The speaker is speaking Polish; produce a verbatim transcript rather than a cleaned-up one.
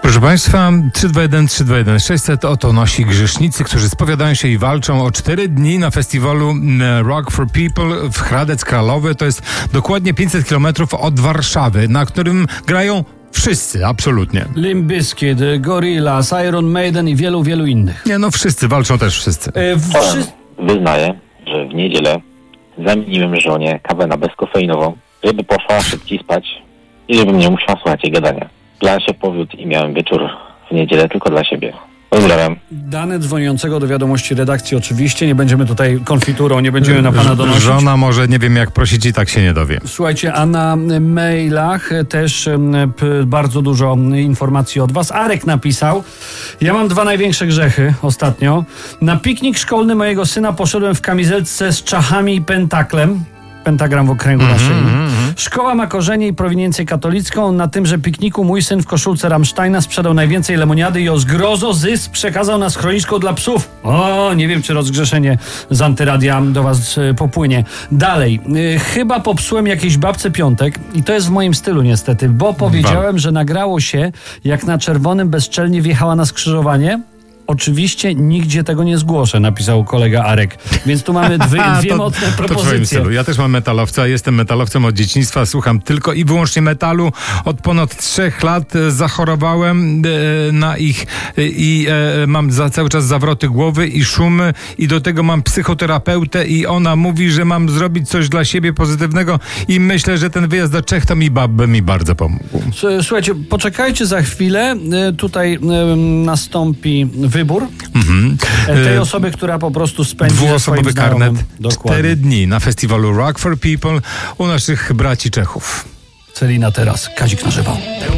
Proszę Państwa, trzy dwa jeden trzy dwa jeden sześćset, oto nasi grzesznicy, którzy spowiadają się i walczą o cztery dni na festiwalu Rock for People w Hradec Kralowy. To jest dokładnie pięćset kilometrów od Warszawy, na którym grają wszyscy, absolutnie. Limp Bizkit, Gorillaz, Iron Maiden i wielu, wielu innych. Nie no, wszyscy, walczą też wszyscy. E, wszy... Wyznaję, że w niedzielę zamieniłem żonie kawę na bezkofeinową, żeby poszła szybciej spać i żebym nie musiała słuchać jej gadania. Plan się powiódł i miałem wieczór w niedzielę tylko dla siebie. Pozdrawiam. Dane dzwoniącego do wiadomości redakcji oczywiście, nie będziemy tutaj konfiturą, nie będziemy na pana donosić. Żona może, nie wiem jak prosić i tak się nie dowie. Słuchajcie, a na mailach też p, bardzo dużo informacji od was. Arek napisał: ja mam dwa największe grzechy ostatnio. Na piknik szkolny mojego syna poszedłem w kamizelce z czachami i pentaklem. Pentagram w okręgu mm-hmm, na szyi. Mm-hmm. Szkoła ma korzenie i proweniencję katolicką. Na tymże pikniku mój syn w koszulce Rammsteina sprzedał najwięcej lemoniady i o zgrozo zysk przekazał na schronisko dla psów. O, nie wiem, czy rozgrzeszenie z Antyradia do was y, popłynie. Dalej. Y, chyba popsułem jakiejś babce piątek i to jest w moim stylu niestety, bo powiedziałem, że nagrało się, jak na czerwonym bezczelnie wjechała na skrzyżowanie. Oczywiście nigdzie tego nie zgłoszę, napisał kolega Arek. Więc tu mamy dwie, dwie to, mocne to propozycje. Ja też mam metalowca, jestem metalowcem od dzieciństwa, słucham tylko i wyłącznie metalu. Od ponad trzech lat zachorowałem e, na ich e, i e, mam za, cały czas zawroty głowy i szumy i do tego mam psychoterapeutę i ona mówi, że mam zrobić coś dla siebie pozytywnego i myślę, że ten wyjazd do Czech to mi, by mi bardzo pomógł. Słuchajcie, poczekajcie za chwilę. Tutaj e, nastąpi wybór mhm. tej osoby, która po prostu spędzi dwuosobowy karnet, Dokładnie. cztery dni na festiwalu Rock for People u naszych braci Czechów. Celina teraz, Kazik na żywo.